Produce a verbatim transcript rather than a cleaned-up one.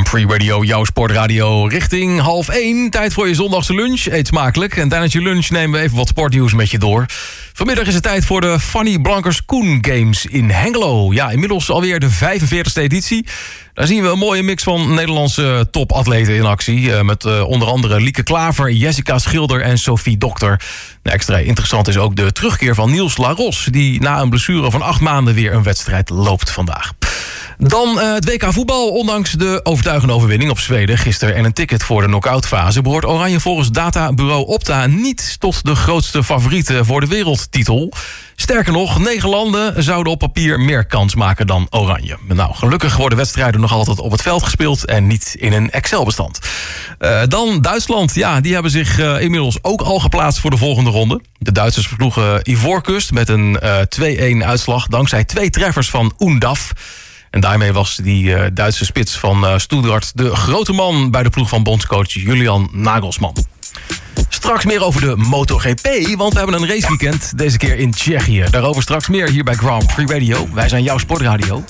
Prix Radio, jouw sportradio, richting half één. Tijd voor je zondagse lunch. Eet smakelijk. En tijdens je lunch nemen we even wat sportnieuws met je door. Vanmiddag is het tijd voor de Fanny Blankers-Koen Games in Hengelo. Ja, inmiddels alweer de vijfenveertigste editie. Daar zien we een mooie mix van Nederlandse topatleten in actie. Met uh, onder andere Lieke Klaver, Jessica Schilder en Sophie Dokter. Extra interessant is ook de terugkeer van Niels Laros, die na een blessure van acht maanden weer een wedstrijd loopt vandaag. Dan uh, het W K voetbal. Ondanks de overtuigende overwinning op Zweden gisteren en een ticket voor de knock-outfase behoort Oranje volgens databureau Opta niet tot de grootste favorieten voor de wereldtitel. Sterker nog, negen landen zouden op papier meer kans maken dan Oranje. Nou, gelukkig worden wedstrijden nog altijd op het veld gespeeld en niet in een Excel-bestand. Uh, dan Duitsland. Ja, die hebben zich uh, inmiddels ook al geplaatst voor de volgende ronde. De Duitsers versloegen Ivoorkust met een uh, twee-een uitslag dankzij twee treffers van Undaf. En daarmee was die uh, Duitse spits van uh, Stuttgart de grote man bij de ploeg van bondscoach Julian Nagelsman. Straks meer over de MotoGP, want we hebben een raceweekend, deze keer in Tsjechië. Daarover straks meer hier bij Grand Prix Radio. Wij zijn jouw sportradio.